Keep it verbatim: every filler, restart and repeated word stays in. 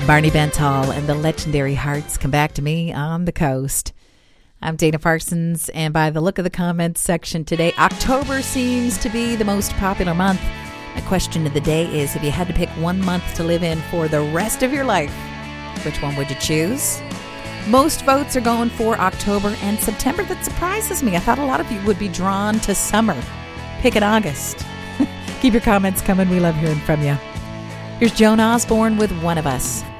Barney Bentall and the legendary Hearts Come Back to Me on the Coast. I'm Dana Parsons, and by the look of the comments section today, October seems to be the most popular month. My question of the day is, if you had to pick one month to live in for the rest of your life, which one would you choose? Most votes are going for October and September. That surprises me. I thought a lot of you would be drawn to summer. Pick an August. Keep your comments coming. We love hearing from you. Here's Joan Osborne with One of Us.